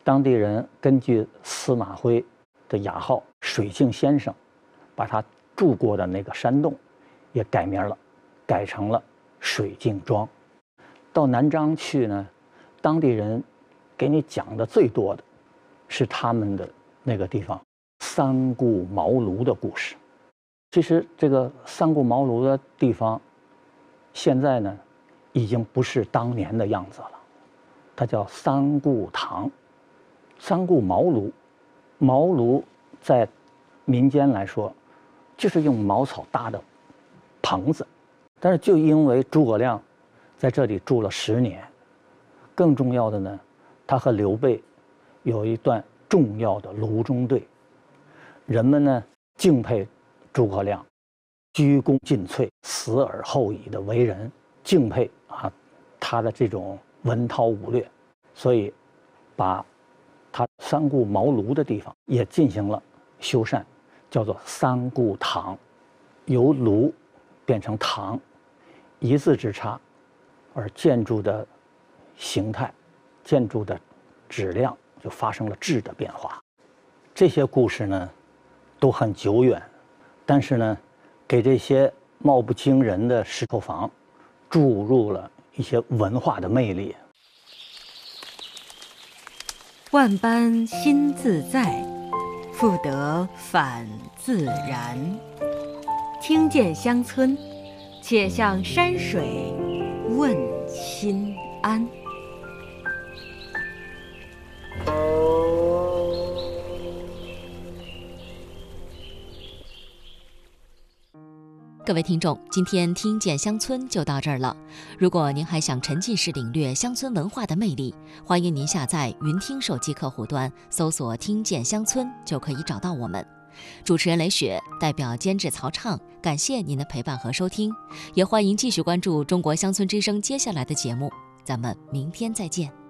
当地人根据司马徽的雅号水镜先生，把他住过的那个山洞也改名了，改成了水镜庄。到南漳去呢，当地人给你讲的最多的是他们的那个地方三顾茅庐的故事。其实这个三顾茅庐的地方现在呢已经不是当年的样子了，它叫三顾堂。三顾茅庐，茅庐在民间来说就是用茅草搭的棚子，但是就因为诸葛亮在这里住了10年，更重要的呢，他和刘备有一段重要的炉中对，人们呢敬佩诸葛亮鞠躬尽瘁、死而后已的为人，敬佩他的这种文韬武略，所以把他三顾茅庐的地方也进行了修缮，叫做三顾堂，由庐变成堂，一字之差，而建筑的形态、建筑的质量就发生了质的变化。这些故事呢都很久远，但是呢给这些貌不惊人的石头房注入了一些文化的魅力。 万般心自在，复得返自然。听见乡村，且向山水问心安。 各位听众，今天听见乡村就到这儿了。如果您还想沉浸式领略乡村文化的魅力，欢迎您下载云听手机客户端，搜索听见乡村就可以找到我们。主持人雷雪，代表监制曹畅，感谢您的陪伴和收听，也欢迎继续关注中国乡村之声接下来的节目，咱们明天再见。